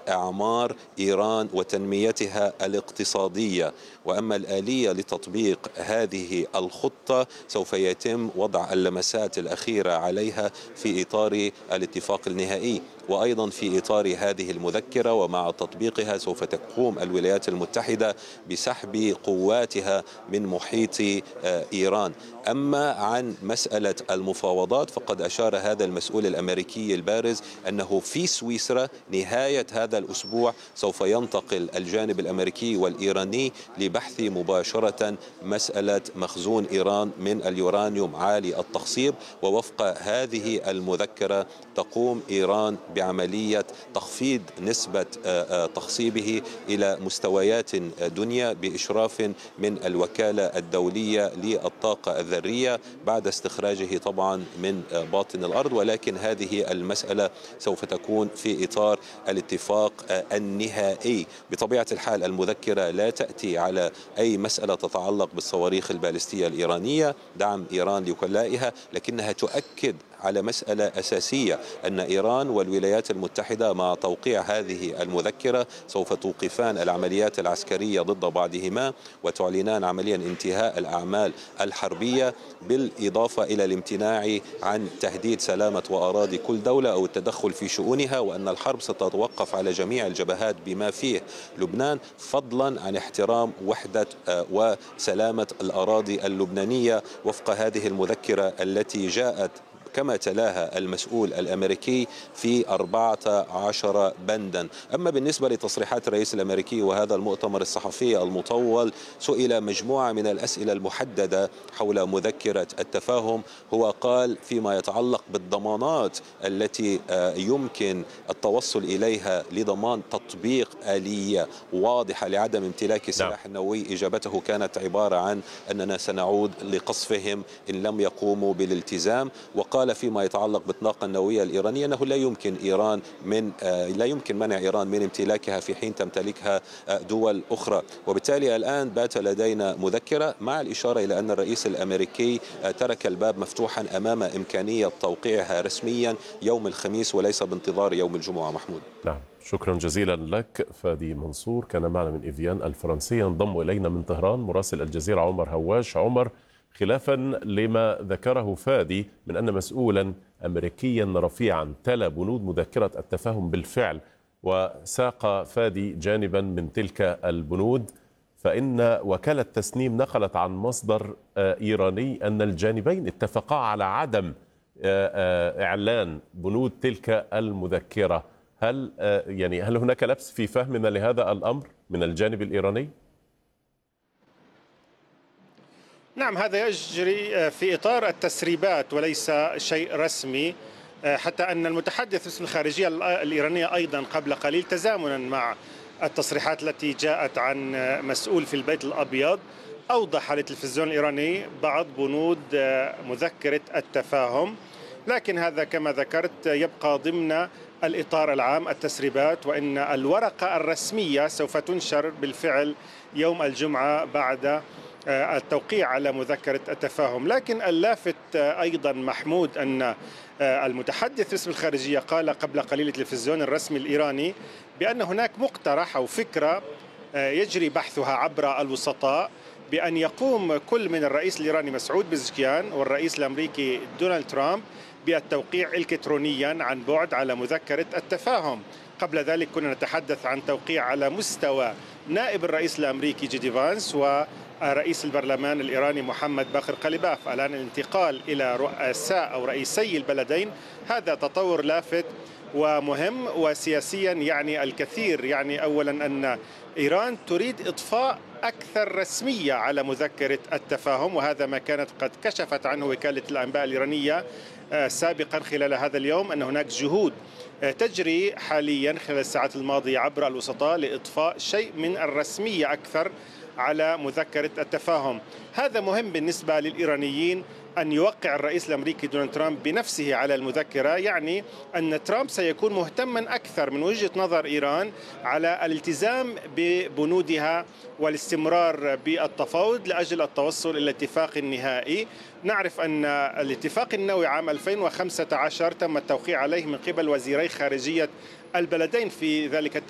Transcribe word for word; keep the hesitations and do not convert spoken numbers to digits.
إعمار إيران وتنميتها الاقتصادية. وأما الآلية لتطبيق هذه الخطة سوف يتم وضع اللمسات الأخيرة عليها في إطار الاتفاق النهائي، وأيضا في إطار هذه المذكرة ومع تطبيقها سوف تقوم الولايات المتحدة بسحب قواتها من محيط إيران. أما عن مسألة المفاوضات فقد أشار هذا المسؤول الأمريكي البارز أنه في سويسرا نهاية هذا الأسبوع سوف ينتقل الجانب الأمريكي والإيراني لبحث مباشرة مسألة مخزون إيران من اليورانيوم عالي التخصيب. ووفق هذه المذكرة تقوم إيران بعملية تخفيض نسبة تخصيبه إلى مستويات دنيا بإشراف من الوكالة الدولية للطاقة الذرية بعد استخراجه طبعا من باطن الأرض. ولكن هذه المسألة سوف تكون في إطار الاتفاق النهائي. بطبيعة الحال المذكرة لا تأتي على أي مسألة تتعلق بالصواريخ البالستية الإيرانية، دعم إيران لوكلائها، لكنها تؤكد على مسألة أساسية أن إيران والولايات المتحدة مع توقيع هذه المذكرة سوف توقفان العمليات العسكرية ضد بعضهما وتعلنان عمليا انتهاء الأعمال الحربية، بالإضافة إلى الامتناع عن تهديد سلامة وأراضي كل دولة أو التدخل في شؤونها، وأن الحرب ستتوقف على جميع الجبهات بما فيه لبنان، فضلا عن احترام وحدة وسلامة الأراضي اللبنانية وفق هذه المذكرة التي جاءت كما تلاها المسؤول الأمريكي في أربعة عشر بندا. أما بالنسبة لتصريحات الرئيس الأمريكي وهذا المؤتمر الصحفي المطول، سئل مجموعة من الأسئلة المحددة حول مذكرة التفاهم. هو قال فيما يتعلق بالضمانات التي يمكن التوصل إليها لضمان تطبيق آلية واضحة لعدم امتلاك السلاح النووي، إجابته كانت عبارة عن أننا سنعود لقصفهم إن لم يقوموا بالالتزام. وقال فيما يتعلق بالطاقة النووية الإيرانية أنه لا يمكن إيران من لا يمكن منع إيران من امتلاكها في حين تمتلكها دول أخرى. وبالتالي الآن بات لدينا مذكرة مع الإشارة إلى أن الرئيس الأمريكي ترك الباب مفتوحا أمام إمكانية توقيعها رسميا يوم الخميس وليس بانتظار يوم الجمعة. محمود. نعم، شكرا جزيلا لك فادي منصور، كان معنا من إيفيان الفرنسية. انضم إلينا من طهران مراسل الجزيرة عمر هواش. عمر، خلافا لما ذكره فادي من أن مسؤولا أمريكيا رفيعا تلا بنود مذكرة التفاهم بالفعل وساق فادي جانبا من تلك البنود، فإن وكالة تسنيم نقلت عن مصدر إيراني أن الجانبين اتفقا على عدم إعلان بنود تلك المذكرة. هل يعني هل هناك لبس في فهمنا لهذا الأمر من الجانب الإيراني؟ نعم، هذا يجري في إطار التسريبات وليس شيء رسمي، حتى أن المتحدث باسم الخارجية الإيرانية أيضا قبل قليل تزامنا مع التصريحات التي جاءت عن مسؤول في البيت الأبيض أوضح للتلفزيون الإيراني بعض بنود مذكرة التفاهم، لكن هذا كما ذكرت يبقى ضمن الإطار العام التسريبات، وإن الورقة الرسمية سوف تنشر بالفعل يوم الجمعة بعد التوقيع على مذكرة التفاهم. لكن اللافت أيضا محمود أن المتحدث باسم الخارجية قال قبل قليل التلفزيون الرسمي الإيراني بأن هناك مقترح أو فكرة يجري بحثها عبر الوسطاء بأن يقوم كل من الرئيس الإيراني مسعود بزشكيان والرئيس الأمريكي دونالد ترامب بالتوقيع إلكترونيا عن بعد على مذكرة التفاهم. قبل ذلك كنا نتحدث عن توقيع على مستوى نائب الرئيس الأمريكي جي دي فانس ورئيس البرلمان الإيراني محمد باقر قليباف. الآن الانتقال إلى رؤساء أو رئيسي البلدين هذا تطور لافت ومهم وسياسيا يعني الكثير. يعني أولا أن إيران تريد إضفاء أكثر رسمية على مذكرة التفاهم، وهذا ما كانت قد كشفت عنه وكالة الأنباء الإيرانية سابقا خلال هذا اليوم، أن هناك جهود تجري حاليا خلال الساعات الماضية عبر الوسطاء لإضفاء شيء من الرسمية أكثر على مذكرة التفاهم. هذا مهم بالنسبة للإيرانيين أن يوقع الرئيس الأمريكي دونالد ترامب بنفسه على المذكرة، يعني أن ترامب سيكون مهتما أكثر من وجهة نظر إيران على الالتزام ببنودها والاستمرار بالتفاوض لأجل التوصل إلى اتفاق نهائي. نعرف أن الاتفاق النووي عام ألفين وخمسة عشر تم التوقيع عليه من قبل وزيري خارجية البلدين في ذلك التوقيت.